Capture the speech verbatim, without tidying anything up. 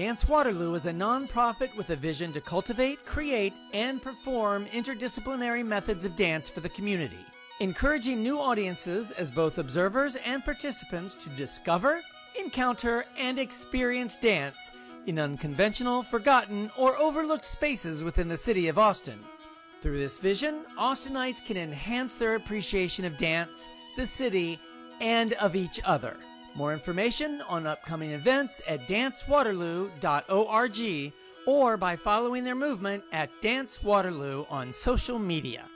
Dance Waterloo is a non-profit with a vision to cultivate, create, and perform interdisciplinary methods of dance for the community, encouraging new audiences as both observers and participants to discover, encounter, and experience dance in unconventional, forgotten, or overlooked spaces within the city of Austin. Through this vision, Austinites can enhance their appreciation of dance, the city, and of each other. More information on upcoming events at dance waterloo dot org or by following their movement at Dance Waterloo on social media.